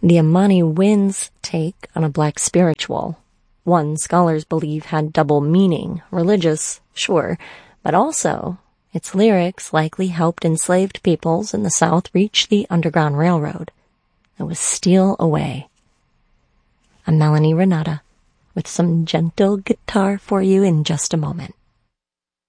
The Amani Wind's take on a black spiritual. One, scholars believe, had double meaning. Religious, sure, but also its lyrics likely helped enslaved peoples in the South reach the Underground Railroad. It was Steal Away. I'm Melanie Renata with some gentle guitar for you in just a moment.